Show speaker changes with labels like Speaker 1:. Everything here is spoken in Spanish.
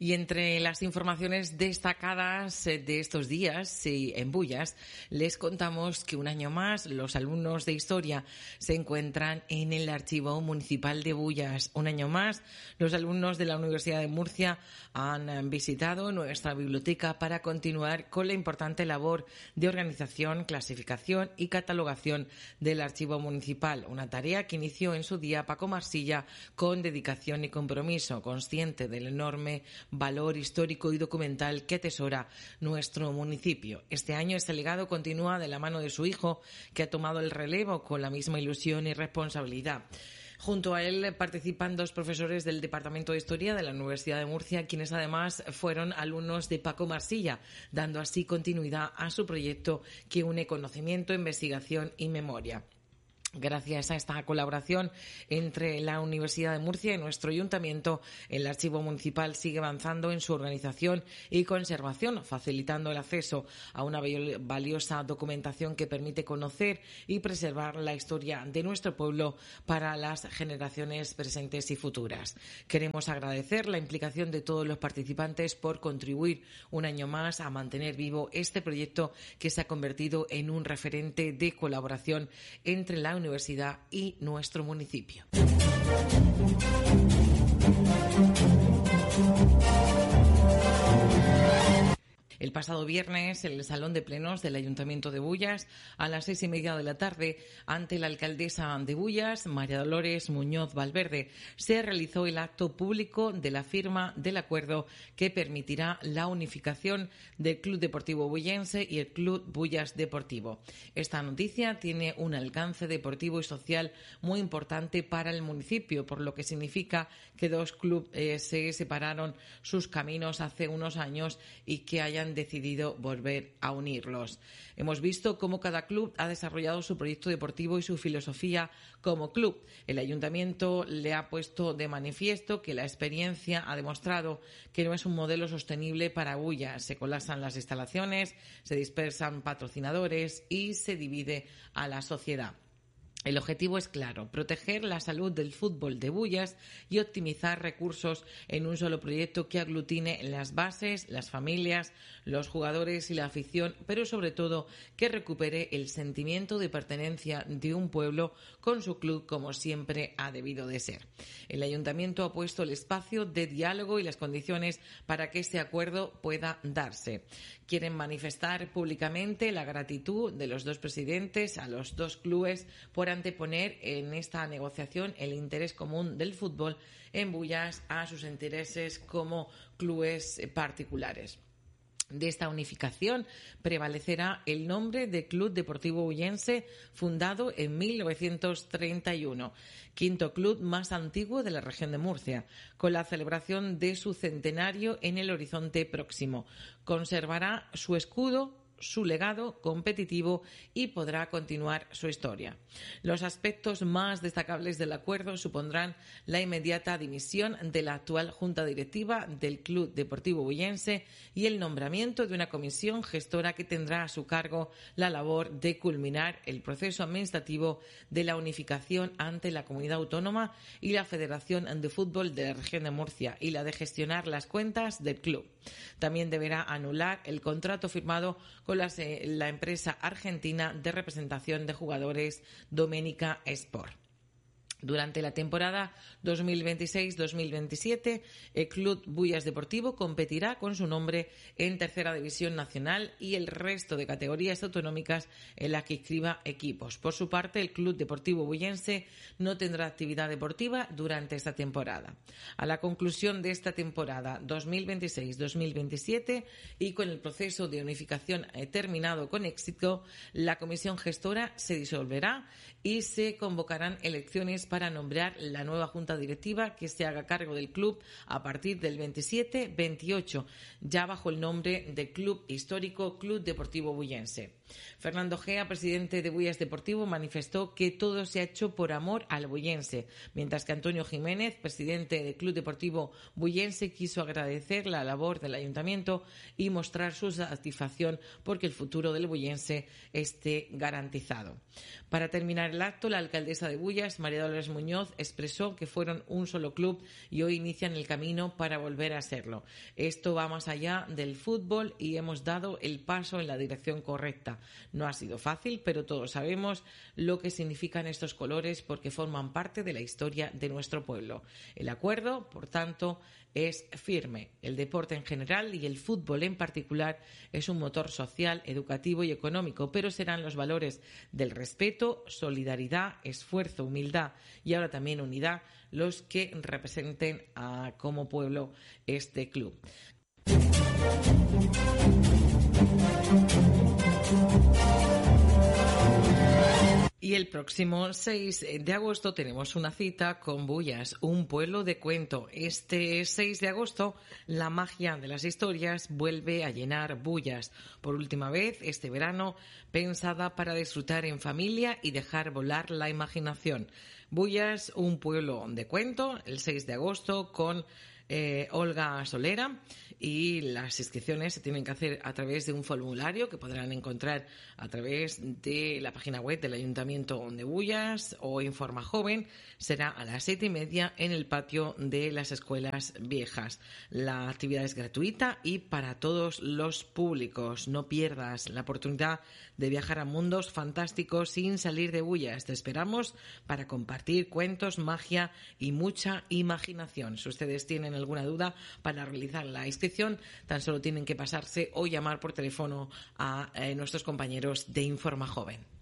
Speaker 1: Y entre las informaciones destacadas de estos días en Bullas, les contamos que un año más los alumnos de Historia se encuentran en el Archivo Municipal de Bullas. Un año más, los alumnos de la Universidad de Murcia han visitado nuestra biblioteca para continuar con la importante labor de organización, clasificación y catalogación del Archivo Municipal, una tarea que inició en su día Paco Marsilla con dedicación y compromiso, consciente del enorme valor histórico y documental que atesora nuestro municipio. Este año este legado continúa de la mano de su hijo, que ha tomado el relevo con la misma ilusión y responsabilidad. Junto a él participan dos profesores del Departamento de Historia de la Universidad de Murcia, quienes además fueron alumnos de Paco Marsilla, dando así continuidad a su proyecto que une conocimiento, investigación y memoria. Gracias a esta colaboración entre la Universidad de Murcia y nuestro ayuntamiento, el Archivo Municipal sigue avanzando en su organización y conservación, facilitando el acceso a una valiosa documentación que permite conocer y preservar la historia de nuestro pueblo para las generaciones presentes y futuras. Queremos agradecer la implicación de todos los participantes por contribuir un año más a mantener vivo este proyecto que se ha convertido en un referente de colaboración entre la universidad y nuestro municipio. El pasado viernes, en el Salón de Plenos del Ayuntamiento de Bullas, a las 6:30 de la tarde, ante la alcaldesa de Bullas, María Dolores Muñoz Valverde, se realizó el acto público de la firma del acuerdo que permitirá la unificación del Club Deportivo Bullense y el Club Bullas Deportivo. Esta noticia tiene un alcance deportivo y social muy importante para el municipio, por lo que significa que dos clubes se separaron sus caminos hace unos años y que hayan decidido volver a unirlos. Hemos visto cómo cada club ha desarrollado su proyecto deportivo y su filosofía como club. El ayuntamiento le ha puesto de manifiesto que la experiencia ha demostrado que no es un modelo sostenible para Bullas. Se colapsan las instalaciones, se dispersan patrocinadores y se divide a la sociedad. El objetivo es claro: proteger la salud del fútbol de Bullas y optimizar recursos en un solo proyecto que aglutine las bases, las familias, los jugadores y la afición, pero sobre todo que recupere el sentimiento de pertenencia de un pueblo con su club como siempre ha debido de ser. El ayuntamiento ha puesto el espacio de diálogo y las condiciones para que este acuerdo pueda darse. Quieren manifestar públicamente la gratitud de los dos presidentes a los dos clubes por anteponer en esta negociación el interés común del fútbol en Bullas a sus intereses como clubes particulares. De esta unificación prevalecerá el nombre de Club Deportivo Bullense, fundado en 1931, quinto club más antiguo de la región de Murcia, con la celebración de su centenario en el horizonte próximo. Conservará su escudo, su legado competitivo y podrá continuar su historia. Los aspectos más destacables del acuerdo supondrán la inmediata dimisión de la actual Junta Directiva del Club Deportivo Bullense y el nombramiento de una comisión gestora que tendrá a su cargo la labor de culminar el proceso administrativo de la unificación ante la Comunidad Autónoma y la Federación de Fútbol de la Región de Murcia y la de gestionar las cuentas del club. También deberá anular el contrato firmado con la empresa argentina de representación de jugadores Doménica Sport. Durante la temporada 2026-2027, el Club Bullas Deportivo competirá con su nombre en Tercera División Nacional y el resto de categorías autonómicas en las que inscriba equipos. Por su parte, el Club Deportivo Bullense no tendrá actividad deportiva durante esta temporada. A la conclusión de esta temporada 2026-2027 y con el proceso de unificación terminado con éxito, la comisión gestora se disolverá y se convocarán elecciones para nombrar la nueva junta directiva que se haga cargo del club a partir del 27-28, ya bajo el nombre de Club Histórico Club Deportivo Bullense. Fernando Gea, presidente de Bullas Deportivo, manifestó que todo se ha hecho por amor al bullense, mientras que Antonio Jiménez, presidente del Club Deportivo Bullense, quiso agradecer la labor del ayuntamiento y mostrar su satisfacción porque el futuro del bullense esté garantizado. Para terminar el acto, la alcaldesa de Bullas, María Dolores Dolores Muñoz expresó que fueron un solo club y hoy inician el camino para volver a serlo. Esto va más allá del fútbol y hemos dado el paso en la dirección correcta. No ha sido fácil, pero todos sabemos lo que significan estos colores porque forman parte de la historia de nuestro pueblo. El acuerdo, por tanto, es firme. El deporte en general y el fútbol en particular es un motor social, educativo y económico, pero serán los valores del respeto, solidaridad, esfuerzo, humildad y ahora también unidad los que representen como pueblo este club. Y el próximo 6 de agosto tenemos una cita con Bullas, un pueblo de cuento. Este 6 de agosto la magia de las historias vuelve a llenar Bullas. Por última vez este verano, pensada para disfrutar en familia y dejar volar la imaginación. Bullas, un pueblo de cuento, el 6 de agosto con Olga Solera, y las inscripciones se tienen que hacer a través de un formulario que podrán encontrar a través de la página web del Ayuntamiento de Bullas o Informa Joven. Será a las 7:30 en el patio de las escuelas viejas. La actividad es gratuita y para todos los públicos. No pierdas la oportunidad de viajar a mundos fantásticos sin salir de Bullas. Te esperamos para compartir cuentos, magia y mucha imaginación. Si ustedes tienen alguna duda para realizar la inscripción, tan solo tienen que pasarse o llamar por teléfono a nuestros compañeros de Informa Joven.